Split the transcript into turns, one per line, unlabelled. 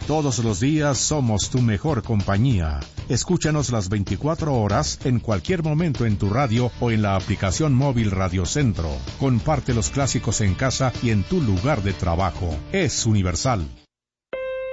Todos los días somos tu mejor compañía. Escúchanos las 24 horas, en cualquier momento en tu radio o en la aplicación móvil Radio Centro. Comparte los clásicos en casa y en tu lugar de trabajo. Es Universal.